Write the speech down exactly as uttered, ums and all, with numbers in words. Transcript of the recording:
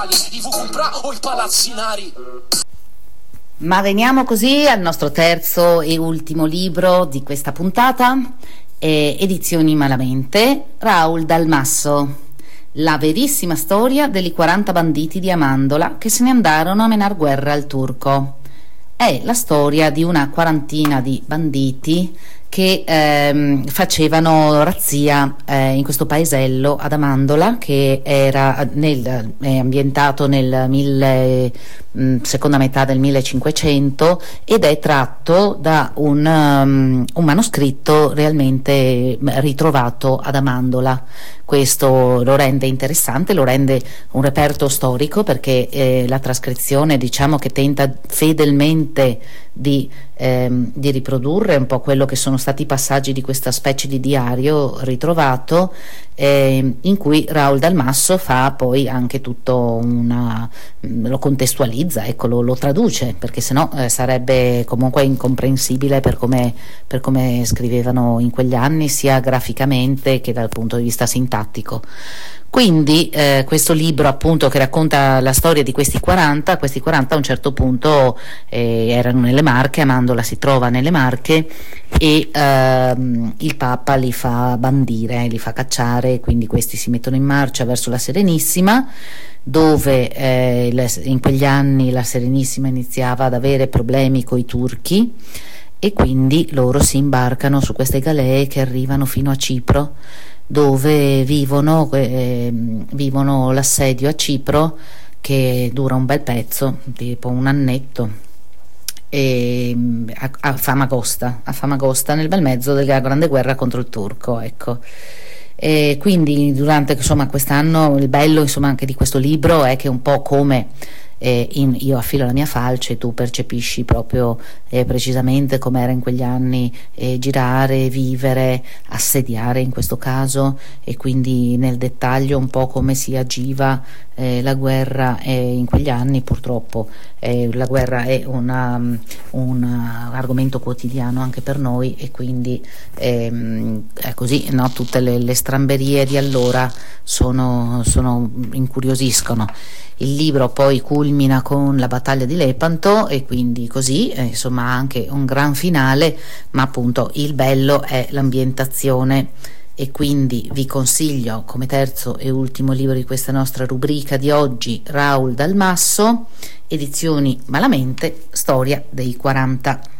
I Vucumpra o i palazzinari. Ma veniamo così al nostro terzo e ultimo libro di questa puntata, eh, Edizioni Malamente, Raul Dal Masso, la verissima storia degli quaranta banditi di Amandola che se ne andarono a menar guerra al turco. È la storia di una quarantina di banditi che ehm, facevano razzia eh, in questo paesello ad Amandola, che era nel, è ambientato nel mille, mh, seconda metà del millecinquecento, ed è tratto da un, um, un manoscritto realmente ritrovato ad Amandola. Questo lo rende interessante, lo rende un reperto storico, perché eh, la trascrizione, diciamo, che tenta fedelmente di, ehm, di riprodurre un po' quello che sono stati i passaggi di questa specie di diario ritrovato, eh, in cui Raul Dal Masso fa poi anche tutto una, lo contestualizza, ecco, lo, lo traduce, perché sennò eh, sarebbe comunque incomprensibile per come, per come scrivevano in quegli anni, sia graficamente che dal punto di vista sintattico. Quindi eh, questo libro, appunto, che racconta la storia di questi quaranta, questi quaranta a un certo punto eh, erano nelle Marche, Amandola si trova nelle Marche, e ehm, il Papa li fa bandire, li fa cacciare, quindi questi si mettono in marcia verso la Serenissima, dove eh, in quegli anni la Serenissima iniziava ad avere problemi coi turchi, e quindi loro si imbarcano su queste galee che arrivano fino a Cipro, dove vivono, eh, vivono l'assedio a Cipro, che dura un bel pezzo, tipo un annetto, e, a, a Famagosta, a Famagosta, nel bel mezzo della grande guerra contro il turco, ecco. E quindi durante, insomma, quest'anno, il bello, insomma, anche di questo libro è che un po' come eh, in Io affilo la mia falce, tu percepisci proprio eh, precisamente come era in quegli anni eh, girare, vivere, assediare in questo caso, e quindi nel dettaglio un po' come si agiva eh, la guerra eh, in quegli anni. Purtroppo eh, la guerra è una, un argomento quotidiano anche per noi, e quindi ehm, è così, no? Tutte le, le stramberie di allora sono, sono incuriosiscono. Il libro poi culmina con la battaglia di Lepanto, e quindi così eh, insomma anche un gran finale, ma appunto il bello è l'ambientazione, e quindi vi consiglio come terzo e ultimo libro di questa nostra rubrica di oggi Raul Dal Masso, Edizioni Malamente, storia dei quaranta.